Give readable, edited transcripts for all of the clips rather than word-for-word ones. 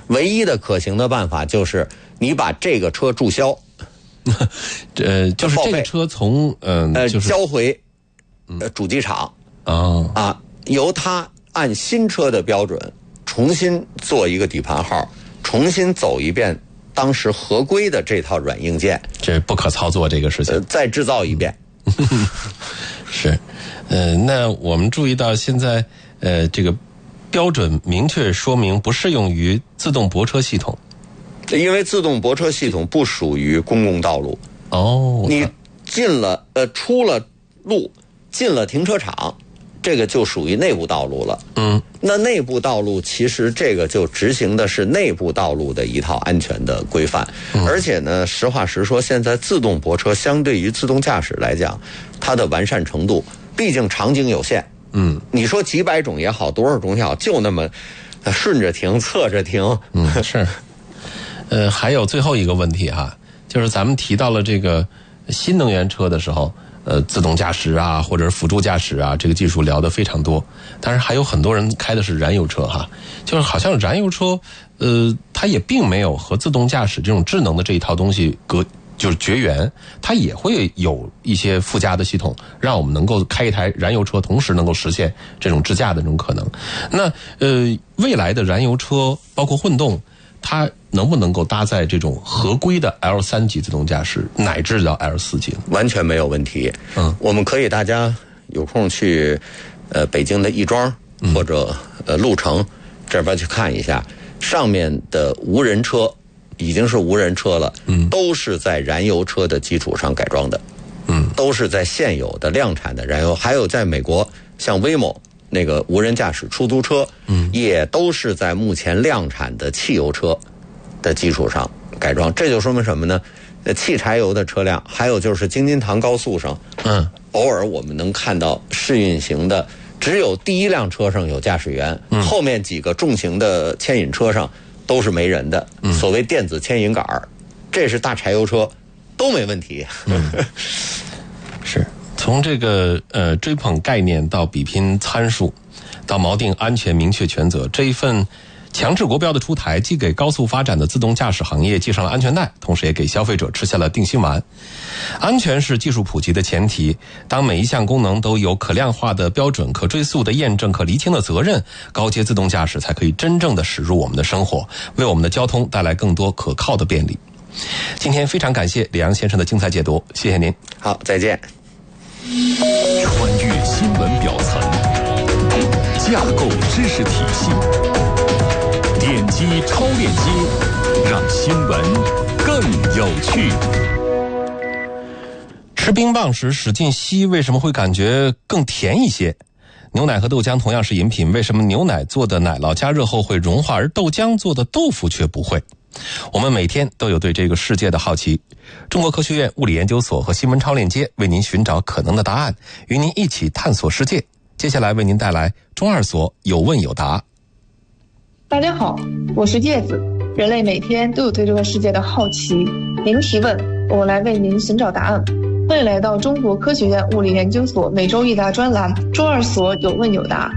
唯一的可行的办法就是你把这个车注销， 就是这个车从就是交回主机厂由他按新车的标准重新做一个底盘号，重新走一遍当时合规的这套软硬件， 这不可操作这个事情， 再制造一遍。 是，那我们注意到现在这个标准明确说明不适用于自动泊车系统， 因为自动泊车系统不属于公共道路。你进了出了路，进了停车场，这个就属于内部道路了。那内部道路其实这个就执行的是内部道路的一套安全的规范。而且呢，实话实说，现在自动泊车相对于自动驾驶来讲，它的完善程度，毕竟场景有限。你说几百种也好，多少种也好，就那么顺着停，侧着停。 是。还有最后一个问题哈，就是咱们提到了这个新能源车的时候，自动驾驶啊，或者是辅助驾驶啊，这个技术聊得非常多。但是还有很多人开的是燃油车哈，就是好像燃油车，它也并没有和自动驾驶这种智能的这一套东西就是绝缘，它也会有一些附加的系统，让我们能够开一台燃油车，同时能够实现这种自驾的这种可能。那未来的燃油车包括混动，它能不能够搭载这种合规的 L3 级自动驾驶，乃至到 L4 级？ 完全没有问题。我们可以大家有空去北京的亦庄或者鹿城这边去看一下，上面的无人车已经是无人车了，都是在燃油车的基础上改装的，都是在现有的量产的燃油，还有在美国像 Waymo 那个无人驾驶出租车，也都是在目前量产的汽油车的基础上改装。这就说明什么呢？汽柴油的车辆，还有就是京津唐高速上，偶尔我们能看到试运行的，只有第一辆车上有驾驶员，后面几个重型的牵引车上都是没人的，所谓电子牵引杆，这是大柴油车，都没问题。 是从这个追捧概念到比拼参数，到锚定安全明确权责，这一份强制国标的出台，既给高速发展的自动驾驶行业系上了安全带，同时也给消费者吃下了定心丸。安全是技术普及的前提，当每一项功能都有可量化的标准、可追溯的验证、可厘清的责任，高阶自动驾驶才可以真正的驶入我们的生活，为我们的交通带来更多可靠的便利。今天非常感谢李阳先生的精彩解读，谢谢您。 好，再见。 穿越新闻表层，架构知识体系，点击超链接，让新闻更有趣。 吃冰棒时使劲吸，为什么会感觉更甜一些？牛奶和豆浆同样是饮品，为什么牛奶做的奶酪加热后会融化，而豆浆做的豆腐却不会？我们每天都有对这个世界的好奇。中国科学院物理研究所和新闻超链接为您寻找可能的答案，与您一起探索世界。接下来为您带来中二所有问有答。 大家好，我是叶子。人类每天都有对这个世界的好奇，您提问，我来为您寻找答案。欢迎来到中国科学院物理研究所每周一答专栏，中二所有问有答。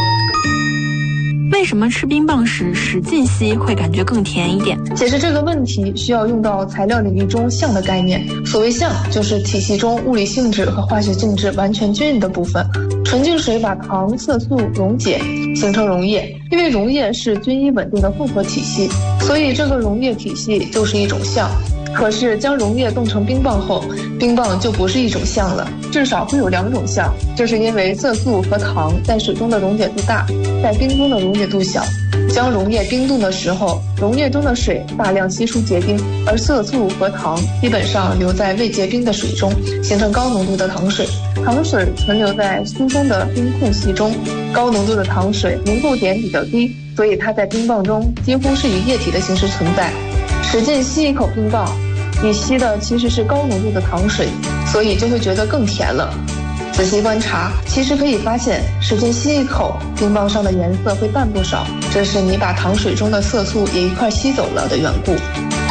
为什么吃冰棒时使劲吸会感觉更甜一点？ 解释这个问题需要用到材料领域中相的概念。所谓相，就是体系中物理性质和化学性质完全均匀的部分。纯净水把糖、色素溶解，形成溶液。因为溶液是均一稳定的复合体系，所以这个溶液体系就是一种相。可是将溶液冻成冰棒后，冰棒就不是一种相了，至少会有两种相。这是因为色素和糖在水中的溶解度大，在冰中的溶解度小。将溶液冰冻的时候，溶液中的水大量稀疏结冰，而色素和糖基本上留在未结冰的水中，形成高浓度的糖水。糖水存留在疏松的冰空隙中，高浓度的糖水凝固点比较低，所以它在冰棒中几乎是以液体的形式存在。使劲吸一口冰棒，你吸的其实是高浓度的糖水，所以就会觉得更甜了。仔细观察，其实可以发现，使劲吸一口，冰棒上的颜色会淡不少，这是你把糖水中的色素也一块吸走了的缘故。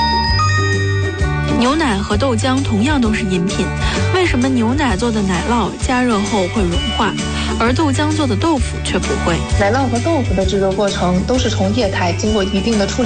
牛奶和豆浆同样都是饮品，为什么牛奶做的奶酪加热后会融化，而豆浆做的豆腐却不会？ 奶酪和豆腐的制作过程都是从液态经过一定的处理